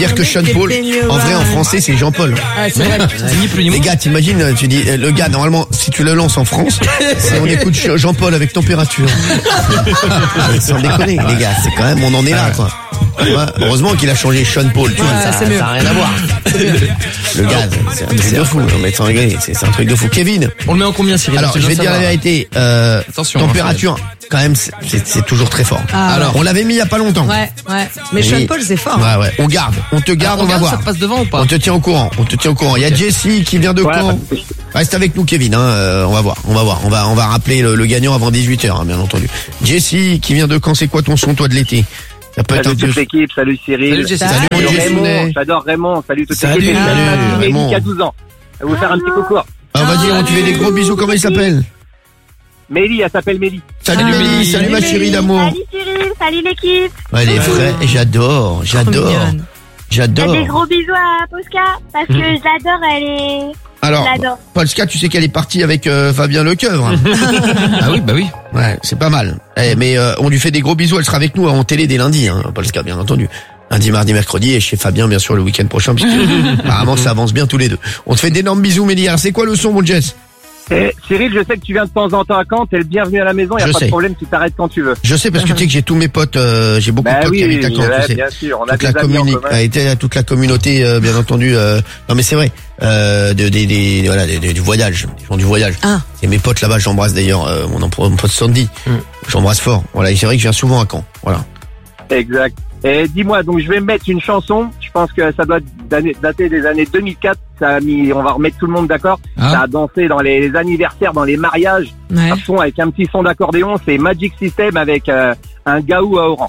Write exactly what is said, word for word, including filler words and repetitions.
Dire que Sean Paul, en vrai, en français, c'est Jean-Paul. Ah, c'est vrai, c'est ni plus ni moins. Les gars, t'imagines, tu dis, le gars, normalement, si tu le lances en France, c'est on écoute Jean-Paul avec température. Sans déconner, les gars, c'est quand même, on en est là, quoi. Ouais, heureusement qu'il a changé Sean Paul, tu vois, Ouais, ça, c'est ça mieux. a rien à voir. Le gars, c'est un truc de fou, non, mais sans rigoler, c'est c'est un truc de fou. Kevin, On le met en combien, Cyril? alors, je vais te dire la vérité, euh, Attention, température, quand même, c'est- c'est c'est toujours très fort. Ah, Alors, on l'avait mis il y a pas longtemps. Ouais, ouais. Mais Oui. Sean Paul, c'est fort. Ouais, ouais, on garde, on te garde, on, va voir. Ça te passe devant ou pas? On te tient au courant, on te tient au courant. Il y a Jessie qui vient de Ouais, Caen. Reste avec nous, Kevin, hein, euh, on va voir, on va voir. On va, on va rappeler le, le gagnant avant dix-huit heures, hein, bien entendu. Jessie qui vient de Caen, c'est quoi ton son, toi, de l'été? Ça peut être un Salut peu... toute l'équipe, salut Cyril. Salut, Jessie. Salut, mon Salut Jessie. Raymond, j'adore Raymond, salut toute Salut, l'équipe. salut, Et Raymond. Mélie qui a douze ans. Elle va vous faire un petit coucou. Ah, vas-y, on te fait des gros bisous, comment il s'appelle? Mélie, elle s'appelle Mélie. Salut, Salut, Mélie, Mélie. salut, ma Salut, chérie Mélie. d'amour. Salut Cyril, salut l'équipe. Ouais, les vrais, j'adore, Trop j'adore, mignonne. Fais j'adore. des gros bisous à Posca parce que je l'adore, elle est. Alors, Je l'adore. Polska, tu sais qu'elle est partie avec euh, Fabien Lecoeuvre. Ah oui, bah oui. Ouais, c'est pas mal. Eh, mais euh, on lui fait des gros bisous, elle sera avec nous en télé dès lundi, hein, Polska, bien entendu. Lundi, mardi, mercredi, et chez Fabien, bien sûr, le week-end prochain, puisque apparemment ça avance bien tous les deux. On te fait d'énormes bisous, Mélie. Alors, c'est quoi le son, mon Jess? Et Cyril, je sais que tu viens de temps en temps à Caen, t'es le bienvenu à la maison, y a Je pas sais. de problème, tu t'arrêtes quand tu veux. Je sais, parce que tu sais que j'ai tous mes potes, euh, j'ai beaucoup Bah de potes oui, qui habitent à Caen, ouais, tu sais. bien sûr, on a Toute des la, amis en communi- commun. a été toute la communauté, euh, bien entendu. Euh, non, mais c'est vrai. Euh, de, des, des, voilà, des- des- du voyage, des gens du voyage. Ah. C'est mes potes là-bas, j'embrasse d'ailleurs euh, mon, empr- mon pote Sandy. Mm. J'embrasse fort. Voilà, et c'est vrai que je viens souvent à Caen. Voilà. Exact. Et dis-moi, donc je vais mettre une chanson, je pense que ça doit d'année- dater des années deux mille quatre, ça a mis, on va remettre tout le monde d'accord, Ah. ça a dansé dans les anniversaires, dans les mariages, Ouais. à fond avec un petit son d'accordéon, c'est Magic System avec euh, un gaou à Oran.